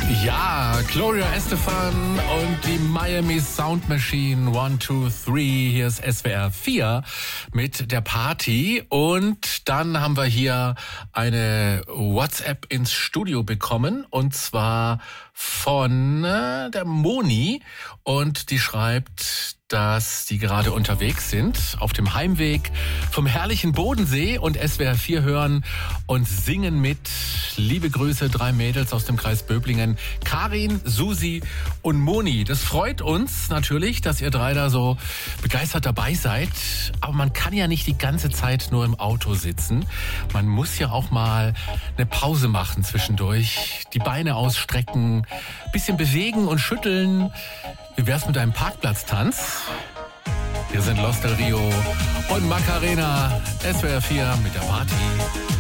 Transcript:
Ja, Gloria Estefan und die Miami Sound Machine 1, 2, 3. Hier ist SWR 4 mit der Party. Und dann haben wir hier eine WhatsApp ins Studio bekommen. Und zwar von der Moni. Und die schreibt, dass die gerade unterwegs sind, auf dem Heimweg vom herrlichen Bodensee und SWR 4 hören und singen mit. Liebe Grüße, 3 Mädels aus dem Kreis Böblingen, Karin, Susi und Moni. Das freut uns natürlich, dass ihr 3 da so begeistert dabei seid. Aber man kann ja nicht die ganze Zeit nur im Auto sitzen. Man muss ja auch mal eine Pause machen zwischendurch, die Beine ausstrecken, bisschen bewegen und schütteln. Wie wär's mit einem Parkplatztanz? Hier sind Los del Rio und Macarena, SWR 4 mit der Party.